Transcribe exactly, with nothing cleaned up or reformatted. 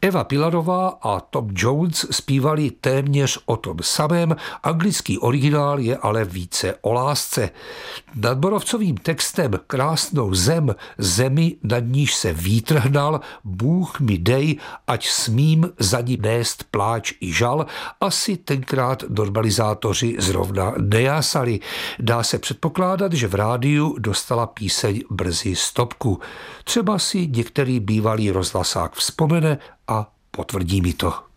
Eva Pilarová a Tom Jones zpívali téměř o tom samém, anglický originál je ale více o lásce. Nad Borovcovým textem Krásnou zem, zemi, nad níž se vítr hnal, Bůh mi dej, ať smím za ní nést pláč i žal, asi tenkrát normalizátoři zrovna nejásali. Dá se předpokládat, že v rádiu dostala píseň brzy stopku. Třeba si některý bývalý rozhlasák vzpomene a potvrdí mi to.